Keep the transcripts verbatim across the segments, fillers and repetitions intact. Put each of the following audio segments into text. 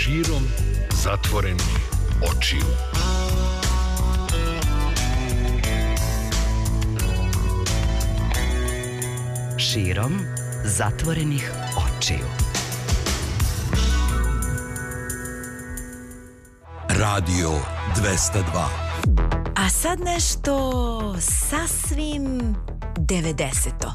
širom zatvorenih očiju. Širom zatvorenih očiju. Radio dvesta dva. A sad nešto sasvim devedeseto.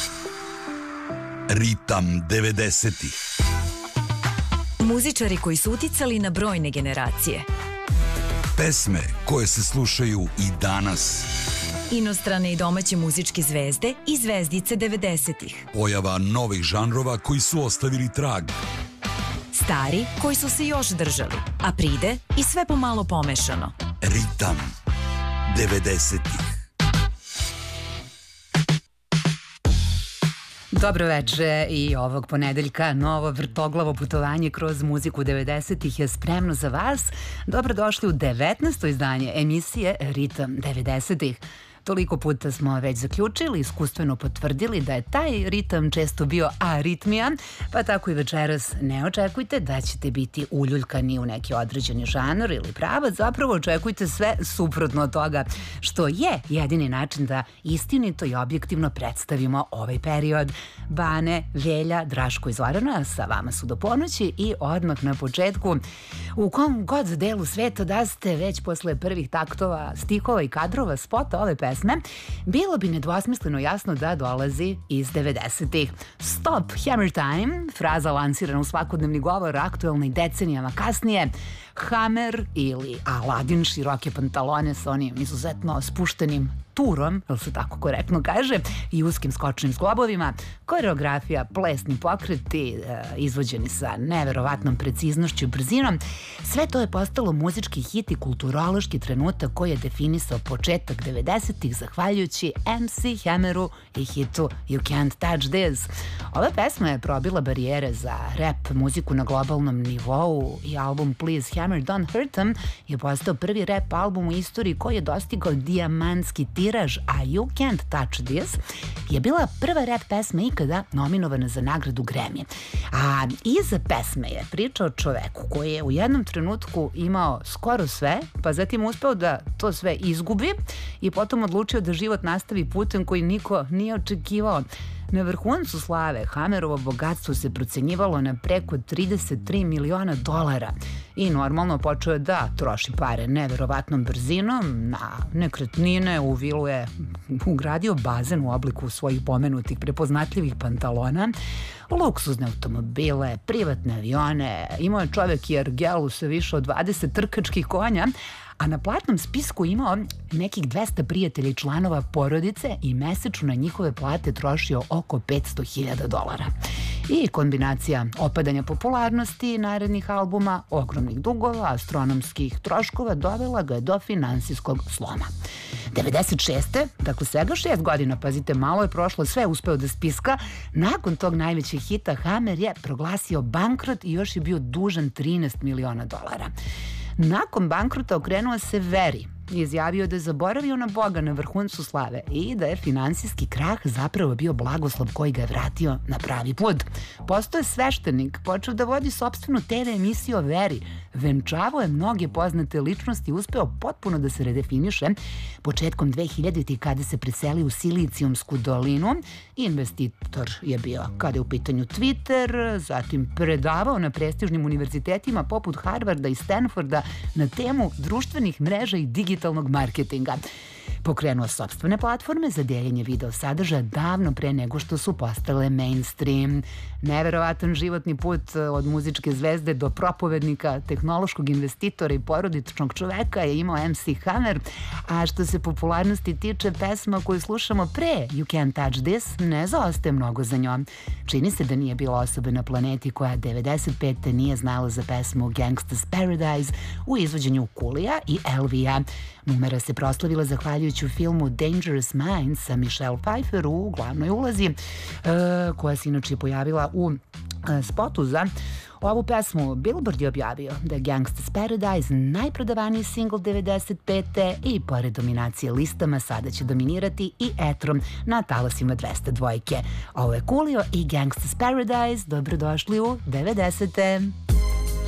Ritam devedesetih. Muzičari koji su uticali na brojne generacije. Pesme koje se slušaju i danas. Inostrane i domaće muzičke zvezde i zvezdice devedesetih. Pojava novih žanrova koji su ostavili trag. Stari koji su se još držali, a pride i sve pomalo pomešano. Ritam devedesetih. Dobro veče i ovog ponedeljka novo vrtoglavo putovanje kroz muziku devedesetih je spremno za vas. Dobrodošli u devetnaesto izdanje emisije Ritam devedesetih. Toliko puta smo već zaključili, iskustveno potvrdili da je taj ritam često bio aritmija, pa tako i večeras ne očekujte da ćete biti uljuljkani u neki određeni žanr ili pravac, zapravo očekujte sve suprotno od toga, što je jedini način da istinito i objektivno predstavimo ovaj period. Bane, Velja, Draško i Zorana sa vama su do ponoći i odmah na početku, u kom god delu sveta da ste već posle prvih taktova, stihova i kadrova spota ove pesme, bilo bi nedvosmisleno jasno da dolazi iz devedesetih. Stop Hammer Time, fraza lansirana u svakodnevni govor, aktuelna i decenijama kasnije. Hammer ili Aladin, široke pantalone sa onim izuzetno spuštenim turom, ili se tako korektno kaže, i uskim skočnim zglobovima, koreografija, plesni pokreti, e, izvođeni sa neverovatnom preciznošću i brzinom. Sve to je postalo muzički hit i kulturološki trenutak koji je definisao početak devedesetih zahvaljujući em ce Hammeru i hitu You Can't Touch This. Ova pesma je probila barijere za rap muziku na globalnom nivou i album Please Hammer Don't Hurt Em je postao prvi rap album u istoriji koji je dostigao dijamantski tiraž, a You Can't Touch This je bila prva rap pesma ikada nominovana za nagradu Grammy. A iza pesme je priča o čoveku koji je u jednom trenutku imao skoro sve, pa zatim uspeo da to sve izgubi i potom odlučio da život nastavi putem koji niko nije očekivao. Na vrhuncu slave Hammerovo bogatstvo se procenjivalo na preko trideset tri miliona dolara i normalno počeo je da troši pare neverovatnom brzinom, na nekretnine, u vilu je ugradio bazen u obliku svojih pomenutih prepoznatljivih pantalona, luksuzne automobile, privatne avione, imao je čovek i ergelu sa više od dvadeset trkačkih konja, a na platnom spisku imao nekih dvesta prijatelja i članova porodice i mesečno na njihove plate trošio oko petsto hiljada dolara. I kombinacija opadanja popularnosti narednih albuma, ogromnih dugova, astronomskih troškova dovela ga je do finansijskog sloma. devedeset šeste. Dakle, svega šest godina, pazite, malo je prošlo, sve uspeo da spiska. Nakon tog najvećeg hita Hammer je proglasio bankrot i još je bio dužan trinaest miliona dolara. Nakon bankrota okrenuo se veri i izjavio da je zaboravio na Boga na vrhuncu slave i da je finansijski krah zapravo bio blagoslov koji ga je vratio na pravi put. Postao je sveštenik, počeo da vodi sopstvenu te ve emisiju o veri, venčavao je mnoge poznate ličnosti i uspeo potpuno da se redefiniše početkom dve hiljaditih kada se preseli u Silicijumsku dolinu. Investitor je bio kada je u pitanju Twitter, zatim predavao na prestižnim univerzitetima poput Harvarda i Stanforda na temu društvenih mreža i digitalnog marketinga. Pokrenuo sopstvene platforme za deljenje video sadržaja davno pre nego što su postale mainstream. Neverovatan životni put od muzičke zvezde do propovednika, tehnološkog investitora i porodičnog čoveka je imao em ce Hammer, a što se popularnosti tiče, pesma koju slušamo pre You Can't Touch This ne zaostaje mnogo za njom. Čini se da nije bila osoba na planeti koja devedeset pete nije znala za pesmu Gangsta's Paradise u izvođenju Coolija i el vija. Numera se proslavila zahvaljujući u filmu Dangerous Minds sa Michelle Pfeiffer u glavnoj ulozi, e, koja se inače pojavila u e, spotu za ovu pesmu. Billboard je objavio da je Gangsta's Paradise najprodavaniji singl devedeset pete i pored dominacije listama sada će dominirati i etrom na talasima dvesta dvojke. Ovo je Coolio i Gangsta's Paradise, dobrodošli u devedesete.